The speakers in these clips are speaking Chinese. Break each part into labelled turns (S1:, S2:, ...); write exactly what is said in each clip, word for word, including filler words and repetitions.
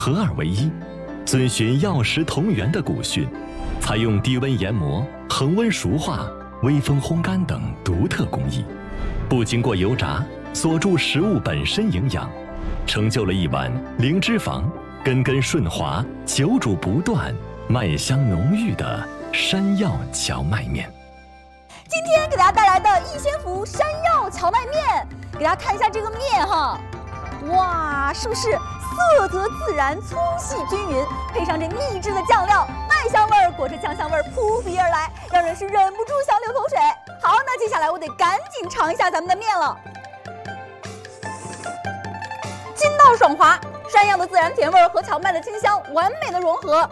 S1: 合二为一，遵循药食同源的古训，采用低温研磨、恒温熟化、微风烘干等独特工艺，不经过油炸，锁住食物本身营养，成就了一碗零脂肪、根根顺滑、久煮不断、麦香浓郁的山药荞麦面。
S2: 今天给大家带来的逸仙福山药荞麦面，给大家看一下这个面哈，哇，是不是色泽自然、粗细均匀，配上这秘制的酱料，麦香味儿裹着酱香味儿扑鼻而来，让人是忍不住想流口水。好，那接下来我得赶紧尝一下咱们的面了。筋道爽滑，山药的自然甜味儿和荞麦的清香完美的融合。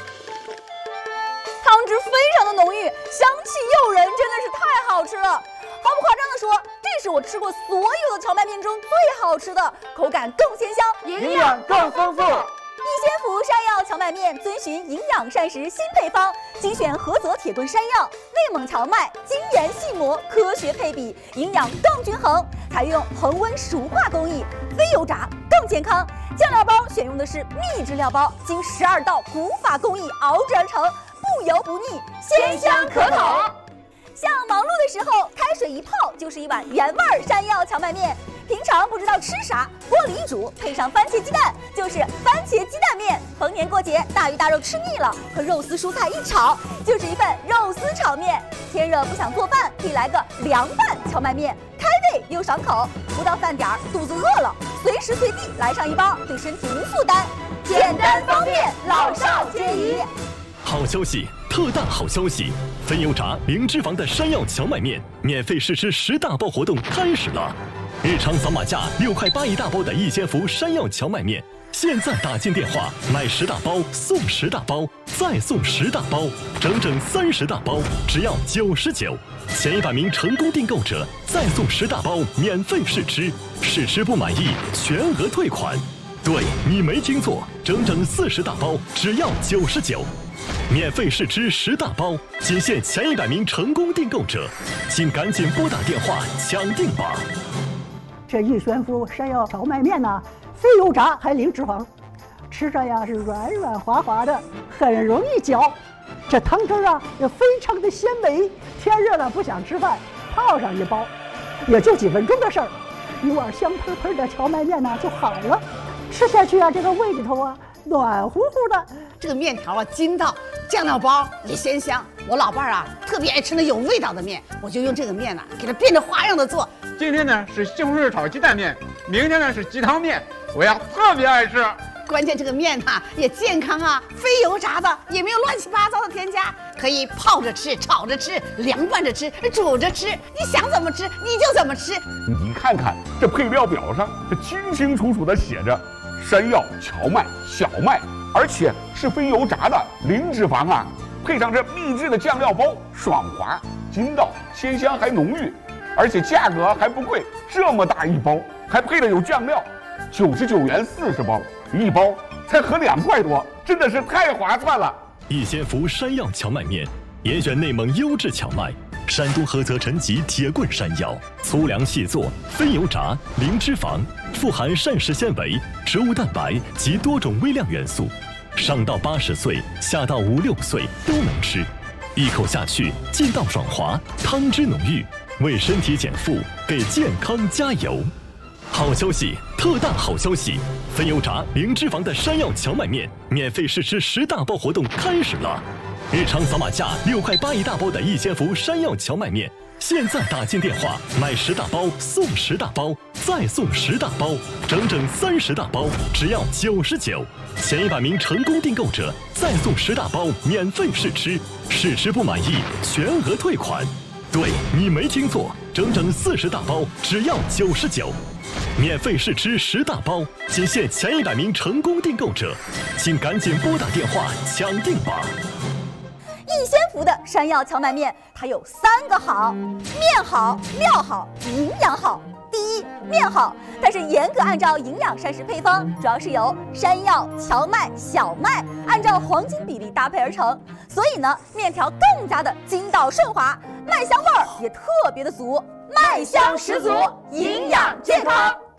S2: 汤汁非常的浓郁，香气诱人，真的是太好吃了。毫不夸张的说，这是我吃过所有的荞麦面中最好吃的，口感更鲜香，
S3: 营养更丰富。
S2: 逸仙福山药荞麦面遵循营养膳食新配方，精选菏泽铁棍山药、内蒙荞麦，精研细磨，科学配比，营养更均衡。采用恒温熟化工艺，非油炸更健康。酱料包选用的是秘制料包，经十二道古法工艺熬制而成，不油不腻，鲜香可口。像忙碌的时候，开水一泡就是一碗原味山药荞麦面。平常不知道吃啥，锅里一煮，配上番茄鸡蛋，就是番茄鸡蛋面。逢年过节，大鱼大肉吃腻了，和肉丝蔬菜一炒，就是一份肉丝炒面。天热不想做饭，可以来个凉拌荞麦面，开胃又爽口。不到饭点儿，肚子饿了，随时随地来上一包，对身体无负担，简单方便，老少皆宜。
S1: 好消息，特大好消息！非油炸零脂肪的山药荞麦面免费试吃十大包活动开始了！日常扫码价六块八一大包的逸仙福山药荞麦面，现在打进电话买十大包送十大包，再送十大包，整整三十大包，只要九十九。前一百名成功订购者再送十大包免费试吃，试吃不满意全额退款。对，你没听错，整整四十大包，只要九十九。免费试吃十大包，仅限前一百名成功订购者，请赶紧拨打电话抢订吧。
S4: 这逸仙福山药荞麦面呢，非油炸还零脂肪，吃着呀是软软滑滑的，很容易嚼。这汤汁啊也非常的鲜美，天热了不想吃饭，泡上一包，也就几分钟的事儿，一碗香喷喷的荞麦面呢就好了。吃下去啊，这个胃里头啊暖乎乎的。
S5: 这个面条啊筋道，酱料包也鲜香。我老伴儿啊特别爱吃那有味道的面，我就用这个面呢、啊、给它变着花样的做。
S3: 今天呢是西红柿炒鸡蛋面，明天呢是鸡汤面，我呀特别爱吃。
S5: 关键这个面呢、啊、也健康啊，非油炸的，也没有乱七八糟的添加，可以泡着吃、炒着吃、凉拌着吃、煮着吃，你想怎么吃你就怎么吃。
S6: 你看看这配料表上，这清清楚楚的写着山药、荞麦、小麦，而且是非油炸的，零脂肪啊，配上这秘制的酱料包，爽滑、筋道、鲜香还浓郁，而且价格还不贵，这么大一包，还配了有酱料，九十九元四十包，一包才合两块多，真的是太划算了。
S1: 逸仙福山药荞麦面，严选内蒙优质荞麦，山东菏泽陈集铁棍山药，粗粮细做，非油炸，零脂肪，富含膳食纤维、植物蛋白及多种微量元素，上到八十岁，下到五六岁都能吃，一口下去劲道爽滑，汤汁浓郁，为身体减负，给健康加油。好消息，特大好消息！非油炸零脂肪的山药荞麦面免费试吃十大包活动开始了！日常扫码价六块八一大包的逸仙福山药荞麦面，现在打进电话买十大包送十大包，再送十大包，整整三十大包，只要九十九。前一百名成功订购者再送十大包免费试吃，试吃不满意全额退款。对，你没听错，整整四十大包，只要九十九。免费试吃十大包，仅限前一百名成功订购者，请赶紧拨打电话抢订吧。
S2: 逸仙福的山药荞麦面，它有三个好：面好、料好、营养好。第一，面好，它是严格按照营养膳食配方，主要是由山药、荞麦、小麦按照黄金比例搭配而成，所以呢，面条更加的筋道顺滑，麦香味儿也特别的足，麦香十足，营养健康。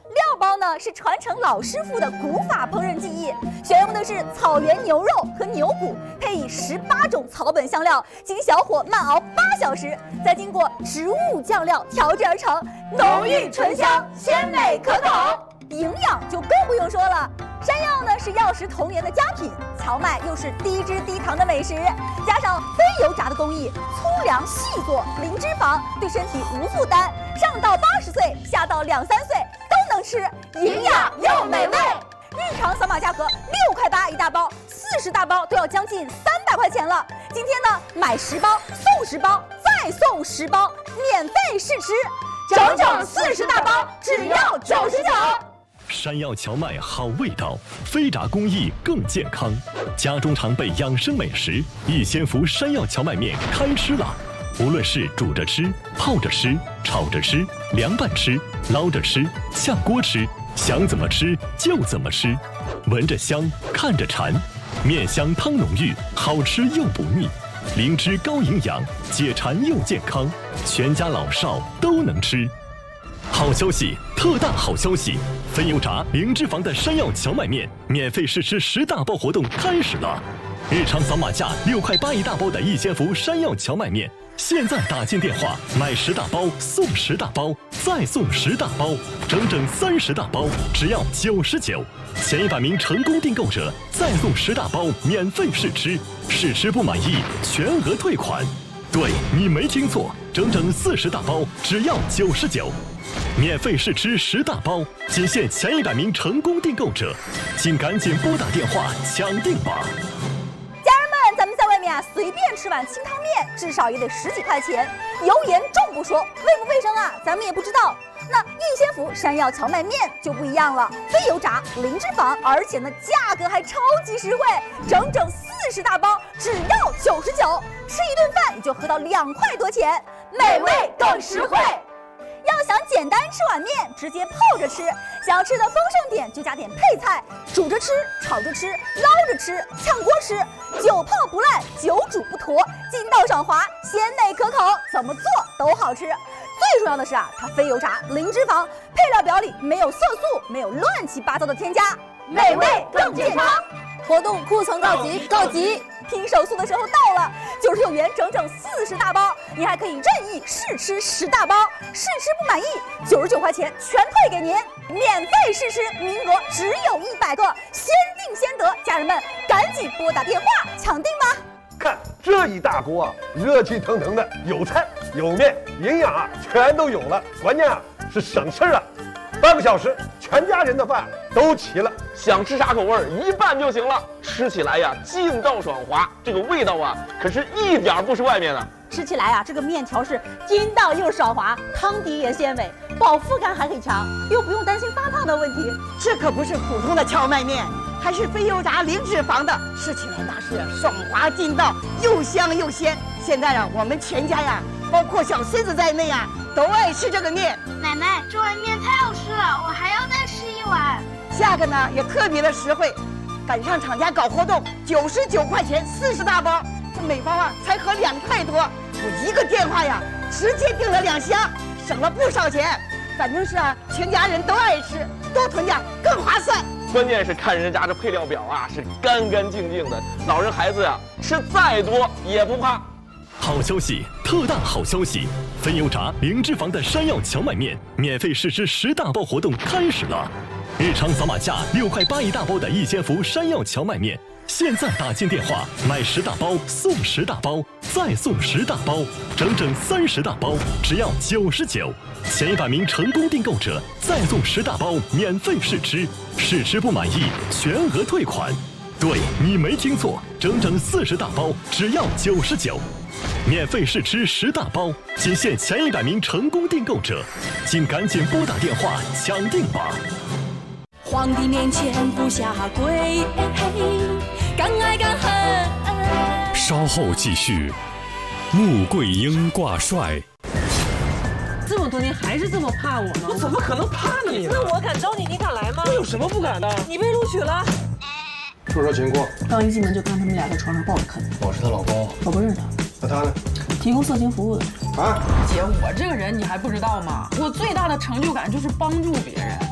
S2: 料包呢是传承老师傅的古法烹饪技艺，选用的是草原牛肉和牛骨，配以十八种草本香料，经小火慢熬八小时，再经过植物酱料调制而成，浓郁醇香，鲜美可口。营养就更不用说了，山药呢是药食同源的佳品，荞麦又是低脂低糖的美食，加上非油炸的工艺，粗粮细做，零脂肪，对身体无负担，上到八十岁，下到两三岁都能吃，营养又美味。日常扫码价格六块八一大包，四十大包都要将近三百块钱了。今天呢，买十包送十包，再送十包，免费试吃，整整四十大包，只要九十九。
S1: 山药荞麦好味道，非炸工艺更健康。家中常备养生美食，益仙福山药荞麦面开吃了。无论是煮着吃、泡着吃、炒着吃、凉拌吃、捞着吃、下锅吃，想怎么吃就怎么吃。闻着香，看着馋，面香汤浓郁，好吃又不腻。灵芝高营养，解馋又健康，全家老少都能吃。好消息，特大好消息！非油炸、零脂肪的山药荞麦面免费试吃十大包活动开始了。日常扫码价六块八一大包的益仙福山药荞麦面，现在打进电话买十大包送十大包，再送十大包，整整三十大包，只要九十九。前一百名成功订购者再送十大包免费试吃，试吃不满意全额退款。对，你没听错，整整四十大包，只要九十九。免费试吃十大包，仅限前一百名成功订购者，请赶紧拨打电话抢订吧！
S2: 家人们，咱们在外面啊，随便吃碗清汤面，至少也得十几块钱，油盐重不说，卫不卫生啊，咱们也不知道。那益仙福山药荞麦面就不一样了，非油炸，零脂肪，而且呢价格还超级实惠，整整四十大包，只要九十九，吃一顿饭也就合到两块多钱，美味更实惠。要想简单吃碗面，直接泡着吃；想要吃的丰盛点，就加点配菜，煮着吃、炒着吃、捞着吃、炝锅吃，久泡不烂，久煮不坨，筋道爽滑，鲜美可口，怎么做都好吃。最重要的是啊，它非油炸，零脂肪，配料表里没有色素，没有乱七八糟的添加，美味更健康。活动库存告急，告急！拼手速的时候到了，九十九元整整四十大包，你还可以任意试吃十大包，试吃不满意，九十九块钱全退给您，免费试吃，名额只有一百个，先定先得，家人们赶紧拨打电话抢订吧！
S7: 看这一大锅啊，热气腾腾的，有菜有面，营养啊全都有了，关键啊是省事儿啊。半个小时，全家人的饭都齐了，
S8: 想吃啥口味儿，一拌就行了。吃起来呀，劲道爽滑，这个味道啊，可是一点不是外面的。
S5: 吃起来啊，这个面条是筋道又爽滑，汤底也鲜美，饱腹感还很强，又不用担心发胖的问题。这可不是普通的荞麦面，还是非油炸零脂肪的，吃起来那是爽滑劲道，又香又鲜。现在啊，我们全家呀，包括小孙子在内啊，都爱吃这个面。
S9: 奶奶，这碗面太好吃了，我还要再吃一碗。
S5: 价格呢也特别的实惠，赶上厂家搞活动，九十九块钱四十大包，这每包啊才合两块多。我一个电话呀，直接订了两箱，省了不少钱。反正是啊，全家人都爱吃，多囤点更划算。
S8: 关键是看人家这配料表啊，是干干净净的，老人孩子呀、啊、吃再多也不怕。
S1: 好消息，特大好消息！非油炸、零脂肪的山药荞麦面免费试吃十大包活动开始了。日常扫码价六块八一大包的益仙福山药荞麦面，现在打进电话买十大包送十大包，再送十大包，整整三十大包，只要九十九。前一百名成功订购者再送十大包免费试吃，试吃不满意全额退款。对，你没听错，整整四十大包，只要九十九。免费试吃十大包，仅限前一百名成功订购者，请赶紧拨打电话抢订吧！
S10: 皇帝面前不下跪，敢爱敢恨。
S11: 稍后继续，穆桂英挂帅。
S12: 这么多年还是这么怕我吗？
S13: 我怎么可能怕你呢？
S12: 那我敢招你，你敢来吗？
S13: 我有什么不敢的？
S12: 你被录取了。
S13: 说说情况。
S12: 刚一进门就看他们俩在床上抱着啃。
S13: 我是她老公。
S12: 我不认识他。
S13: 那他呢？
S12: 提供色情服务的。
S13: 啊？
S12: 姐，我这个人你还不知道吗？我最大的成就感就是帮助别人。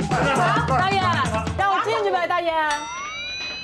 S5: 大爷，让我进去呗，大爷。